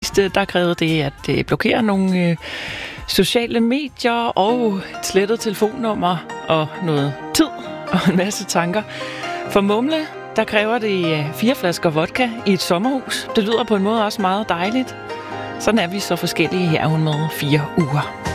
sidste, der krævede det at blokere nogle sociale medier og et slettet telefonnummer og noget tid og en masse tanker. For Mumle, der kræver det 4 flasker vodka i et sommerhus. Det lyder på en måde også meget dejligt. Sådan er vi så forskellige her. Hun med 4 uger.